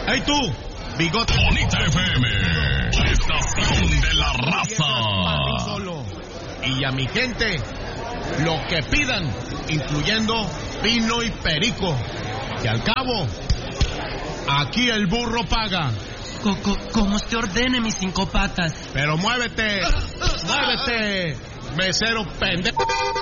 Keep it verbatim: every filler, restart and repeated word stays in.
¡Hey tú! Bigote. Bonita F M, la estación de la raza. Solo. Y a mi gente, lo que pidan, incluyendo vino y perico. Y al cabo, aquí el burro paga. Co -co Como usted ordene, mis cinco patas. Pero muévete, muévete, mesero pendejo.